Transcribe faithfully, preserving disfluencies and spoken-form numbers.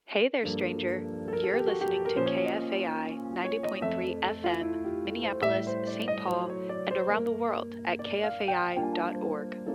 Hey there, stranger. You're listening to K F A I ninety point three F M, Minneapolis, Saint Paul, and around the world at K F A I dot org.